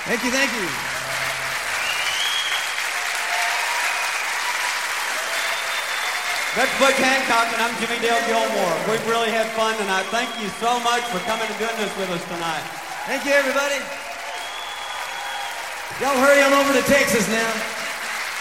Thank you, thank you. That's Butch Hancock, and I'm Jimmy Dale Gilmore. We've really had fun tonight. Thank you so much for coming and doing this with us tonight. Thank you, everybody. Y'all hurry on over to Texas now.